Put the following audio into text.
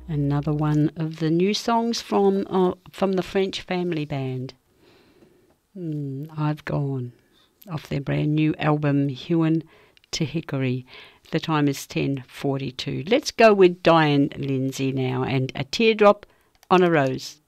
Another one of the new songs from the French Family Band. I've Gone, off their brand new album Hewn to Hickory. The time is 10:42. Let's go with Diane Lindsay now and A Teardrop on a Rose.